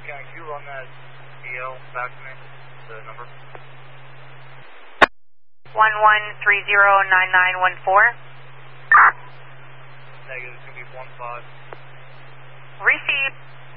Can you run that DL back to me, the number? 11309914. Negative, it's going to be 15. Receive.